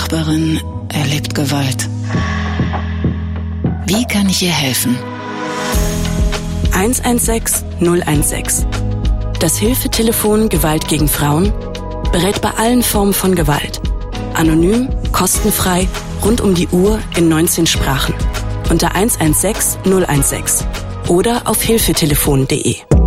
Nachbarin erlebt Gewalt. Wie kann ich ihr helfen? 116 016. Das Hilfetelefon Gewalt gegen Frauen berät bei allen Formen von Gewalt. Anonym, kostenfrei, rund um die Uhr in 19 Sprachen. Unter 116 016 oder auf hilfetelefon.de.